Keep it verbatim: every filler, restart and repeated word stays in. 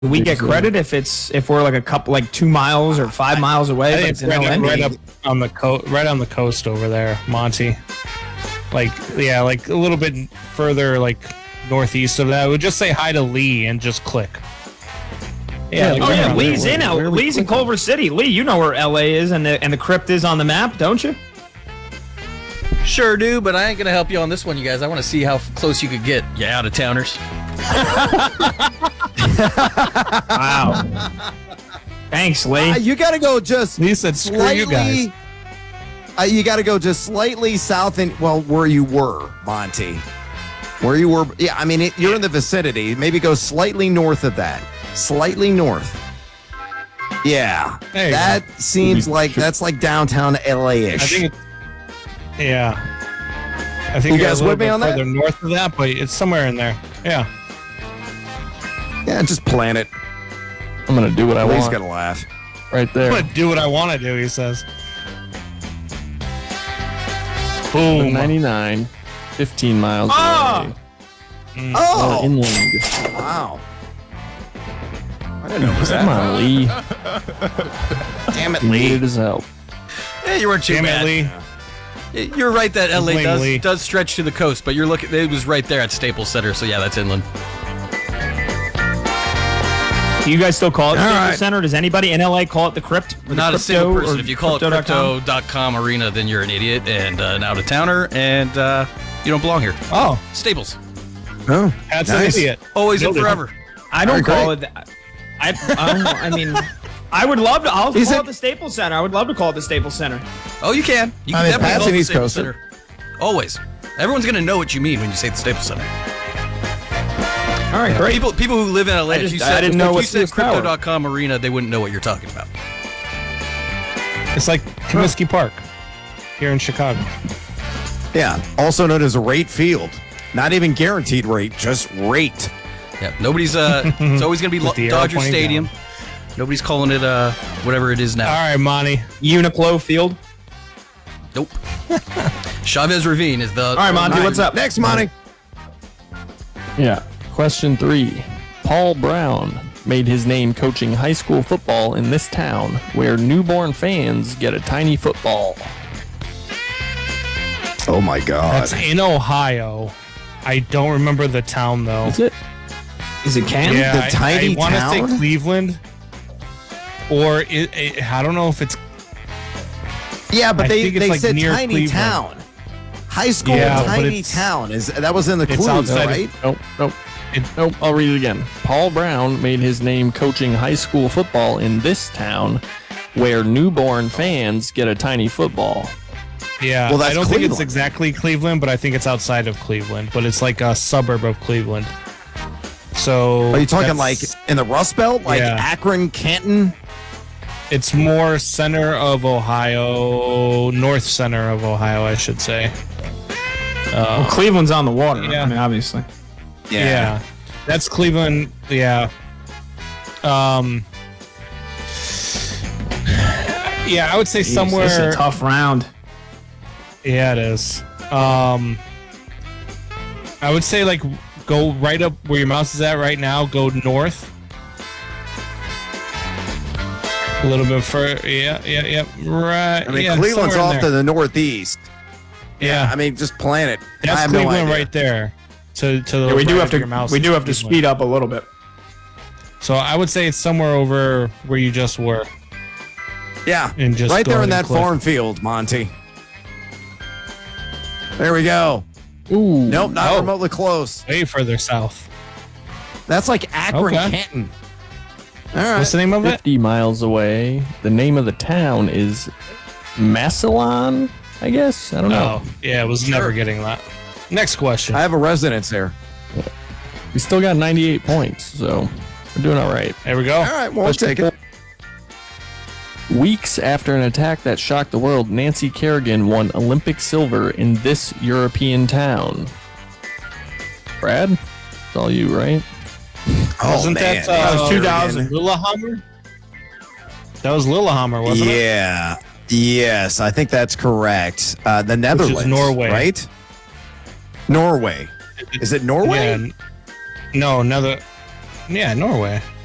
Do we get credit if it's if we're like a couple like two miles or five miles away? I but think it's it's in right, L A? right up on the coast, right on the coast over there, Monty. Like, yeah, like a little bit further, like northeast of that. We'll just say hi to Lee and just click. Yeah. like Oh right yeah, around Lee's there. in L. Lee's in Culver City. Lee, you know where L A is and the and the crypt is on the map, don't you? Sure do, but I ain't gonna help you on this one, you guys. I want to see how close you could get, you out of towners. Wow. Thanks, Lee. Uh, you got to go just Lee said, "Screw slightly, you guys." Uh, you got to go just slightly south and well, where you were, Monty. Where you were. Yeah, I mean, it, you're in the vicinity. Maybe go slightly north of that. Slightly north. Yeah, There you that go. seems like that's like downtown L A-ish. I think it's yeah. I think You it's guys a little with me bit on that? further north of that, but it's somewhere in there. Yeah. Yeah, just plan it. I'm gonna do what I Lee's want. gonna laugh. Right I'm there. gonna do what I want to do, he says. Boom. ninety-nine, fifteen miles Ah! away. Mm. Oh, Or inland. wow. I didn't know it was Come that. on, Lee. Damn it, You Lee. needed his help. Yeah, you weren't too Damn it, bad. Lee. You're right that L A Blame does Lee. does stretch to the coast, but you're looking. It was right there at Staples Center, so yeah, that's inland. Do you guys still call it All Staples right. Center? Does anybody in L A call it the crypt? Or the Not a crypto single or person. If you call it crypto dot com? crypto dot com arena, then you're an idiot and uh, an out of towner, and uh, you don't belong here. Oh, Staples, Oh, that's nice. an idiot. always and Noted. forever. I don't All right, call it that. I, I don't know. I mean, I would love to. I'll Is call it- it the Staples Center. I would love to call it the Staples Center. Oh, you can. You I can mean, definitely Pat's call an it the East Staples Coaster. Center. Always. Everyone's gonna know what you mean when you say the Staples Center. All right, great. People, people who live in L A, I if just- you I said, didn't know if you what said Sears Tower. crypto dot com arena, they wouldn't know what you're talking about. It's like Comiskey Park here in Chicago. Yeah, also known as a rate field. Not even guaranteed rate, just rate. Yeah, nobody's. Uh, it's always gonna be Lo- With the Dodger airplane Stadium. Nobody's calling it uh whatever it is now. All right, Monty. Uniqlo Field. Nope. Chavez Ravine is the. All right, Monty, what's up? Next, Monty. Yeah. Question three. Paul Brown made his name coaching high school football in this town where newborn fans get a tiny football. Oh my God. That's in Ohio. I don't remember the town though. Is it? Is it Canton? Yeah, The tiny I, I want to say town? Cleveland, or it, it, I don't know if it's Yeah, but I they, think it's they like said near tiny Cleveland. town. High school Yeah, but tiny it's- town. Is that was in the it's clues, outside of- right? Nope, nope. It- nope, I'll read it again. Paul Brown made his name coaching high school football in this town where newborn fans get a tiny football. yeah. Well, that's I don't think it's Cleveland. exactly Cleveland, but I think it's outside of Cleveland. But it's like a suburb of Cleveland. So Are you talking like that's- in the Rust Belt, like Yeah. Akron, Canton? It's more center of Ohio, north center of Ohio, I should say. Well, Cleveland's on the water. Yeah. I mean, obviously. Yeah. That's Cleveland. Yeah. Um. Yeah, I would say Jeez, somewhere. This is a tough round. Yeah, it is. Um. I would say like go right up where your mouse is at right now. Go north. A little bit further. Yeah, yeah, yeah. Right. I mean, yeah, Cleveland's somewhere in off there. to the northeast. Yeah. I mean, just plan it. I That's have Cleveland no idea. right there. To to the Yeah, we do right have of to. your mouse We do is have to Cleveland. speed up a little bit. So I would say it's somewhere over where you just were. Yeah, And just right go there in ahead that and click. farm field, Monty. There we go. Ooh. Nope, not Oh. remotely close. Way further south. That's like Akron, Okay. Canton. All right. What's the name of it? fifty miles away. The name of the town is Massillon, I guess. I don't know. Oh, yeah, I was never getting that. Next question. I have a residence there. We still got ninety-eight points, so we're doing all right. There we go. All right, well, we'll take it. Weeks after an attack that shocked the world, Nancy Kerrigan won Olympic silver in this European town. Brad, it's all you, right? Oh, Wasn't man. that uh, was two thousand. Lillehammer? That was Lillehammer, wasn't it? Yeah. Yes, I think that's correct. Uh, the Netherlands. Norway. Right? Norway. Is it Norway? Yeah. n- No, another. Yeah, Norway.